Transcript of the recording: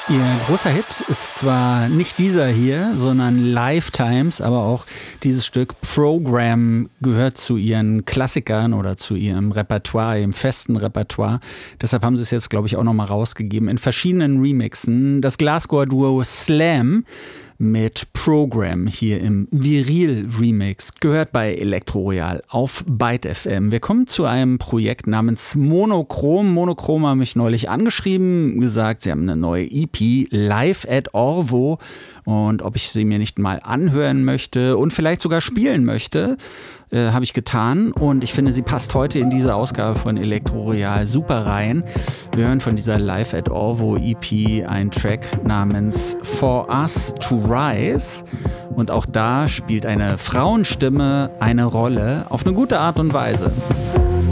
Ihr großer Hit ist zwar nicht dieser hier, sondern Lifetimes, aber auch dieses Stück Program gehört zu ihren Klassikern oder zu ihrem Repertoire, ihrem festen Repertoire. Deshalb haben sie es jetzt, glaube ich, auch nochmal rausgegeben in verschiedenen Remixen. Das Glasgow-Duo Slam mit Program hier im Viril-Remix gehört bei Elektro Royal auf Byte FM. Wir kommen zu einem Projekt namens Monochrom. Monochrom haben mich neulich angeschrieben, gesagt, sie haben eine neue EP, Live at Orvo, und ob ich sie mir nicht mal anhören möchte und vielleicht sogar spielen möchte, habe ich getan, und ich finde, sie passt heute in diese Ausgabe von Elektro Royal super rein. Wir hören von dieser Live at Orvo EP einen Track namens For Us to Rise, und auch da spielt eine Frauenstimme eine Rolle, auf eine gute Art und Weise.